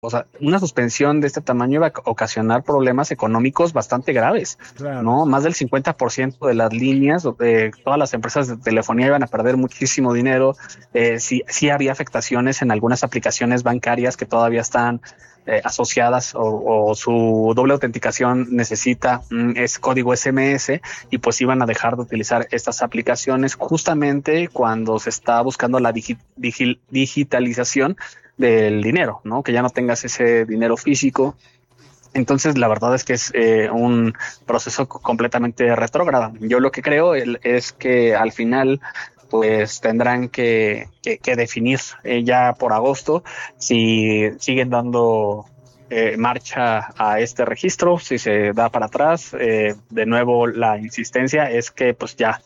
O sea, una suspensión de este tamaño iba a ocasionar problemas económicos bastante graves, Claro. ¿no? Más del 50% de las líneas, de todas las empresas de telefonía iban a perder muchísimo dinero. Sí había afectaciones en algunas aplicaciones bancarias que todavía están asociadas o su doble autenticación necesita es código SMS, y pues iban a dejar de utilizar estas aplicaciones justamente cuando se está buscando la digitalización del dinero, ¿no? Que ya no tengas ese dinero físico. Entonces, la verdad es que es un proceso completamente retrógrado. Yo lo que creo es que al final pues tendrán que definir ya por agosto si siguen dando marcha a este registro, si se da para atrás. De nuevo, la insistencia es que pues ya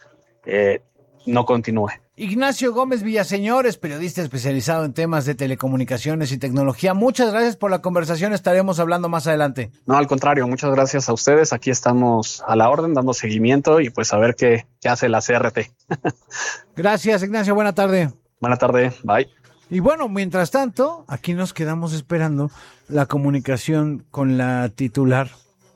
no continúe. Ignacio Gómez Villaseñor es periodista especializado en temas de telecomunicaciones y tecnología. Muchas gracias por la conversación, estaremos hablando más adelante. No, al contrario, muchas gracias a ustedes. Aquí estamos a la orden, dando seguimiento y pues a ver qué hace la CRT. Gracias, Ignacio, buena tarde. Buena tarde, bye. Y bueno, mientras tanto, aquí nos quedamos esperando la comunicación con la titular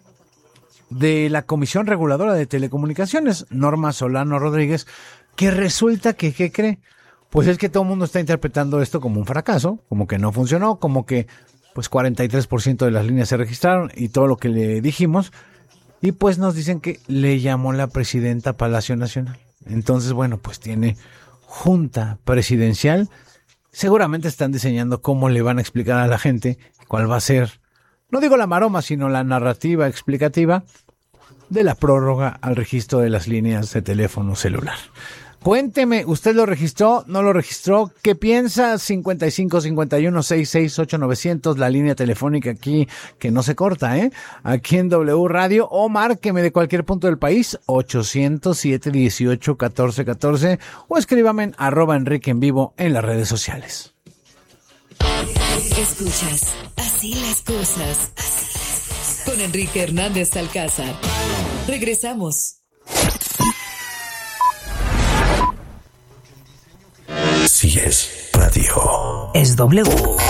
de la Comisión Reguladora de Telecomunicaciones, Norma Solano Rodríguez, que resulta que, ¿qué cree? Pues es que todo el mundo está interpretando esto como un fracaso, como que no funcionó, como que pues 43% de las líneas se registraron y todo lo que le dijimos, y pues nos dicen que le llamó la presidenta a Palacio Nacional. Entonces, bueno, pues tiene junta presidencial, seguramente están diseñando cómo le van a explicar a la gente cuál va a ser, no digo la maroma, sino la narrativa explicativa de la prórroga al registro de las líneas de teléfono celular. Cuénteme, ¿usted lo registró? ¿No lo registró? ¿Qué piensa? 5551-668-900, la línea telefónica aquí que no se corta, aquí en W Radio, o márqueme de cualquier punto del país, 800-718-1414, o escríbame en @Enrique en Vivo en las redes sociales. Escuchas Así las cosas con Enrique Hernández Alcázar. Regresamos. Si es radio, es W.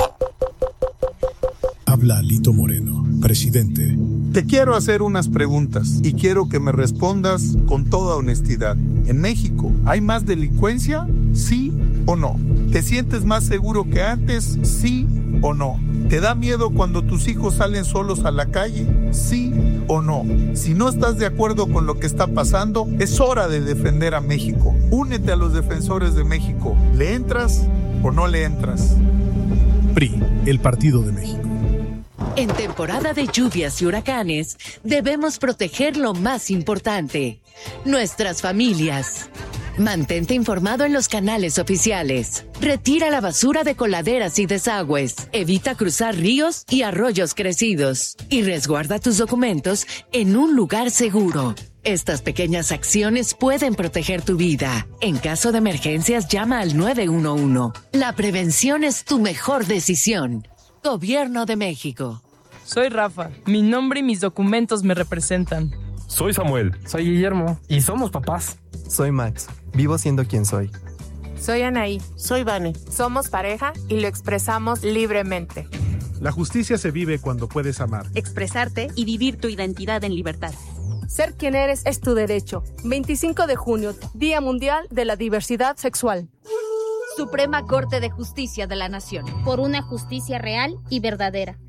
Habla Lito Moreno, presidente. Te quiero hacer unas preguntas y quiero que me respondas con toda honestidad. ¿En México hay más delincuencia? ¿Sí o no? ¿Te sientes más seguro que antes? ¿Sí o no? ¿Te da miedo cuando tus hijos salen solos a la calle? ¿Sí o no? Si no estás de acuerdo con lo que está pasando, es hora de defender a México. Únete a los defensores de México. ¿Le entras o no le entras? PRI, el Partido de México. En temporada de lluvias y huracanes, debemos proteger lo más importante, nuestras familias. Mantente informado en los canales oficiales. Retira la basura de coladeras y desagües. Evita cruzar ríos y arroyos crecidos. Y resguarda tus documentos en un lugar seguro. Estas pequeñas acciones pueden proteger tu vida. En caso de emergencias, llama al 911. La prevención es tu mejor decisión. Gobierno de México. Soy Rafa. Mi nombre y mis documentos me representan. Soy Samuel. Soy Guillermo. Y somos papás. Soy Max. Vivo siendo quien soy. Soy Anaí. Soy Vane. Somos pareja y lo expresamos libremente. La justicia se vive cuando puedes amar, expresarte y vivir tu identidad en libertad. Ser quien eres es tu derecho. 25 de junio, Día Mundial de la Diversidad Sexual. Suprema Corte de Justicia de la Nación. Por una justicia real y verdadera.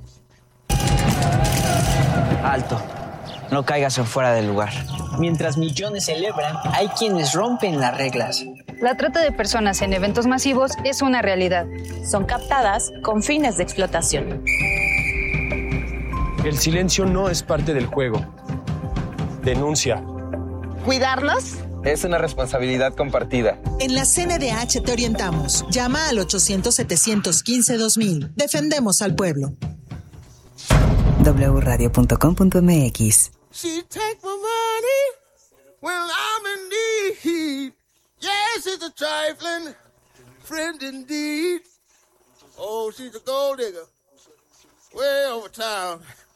Alto. No caigas en fuera del lugar. Mientras millones celebran, hay quienes rompen las reglas. La trata de personas en eventos masivos es una realidad. Son captadas con fines de explotación. El silencio no es parte del juego. Denuncia. ¿Cuidarlos? Es una responsabilidad compartida. En la CNDH te orientamos. Llama al 800-715-2000. Defendemos al pueblo. wradio.com.mx. She take my money when I'm in need. Yes, it's a trifling friend indeed. Oh, she's a gold digger way over town.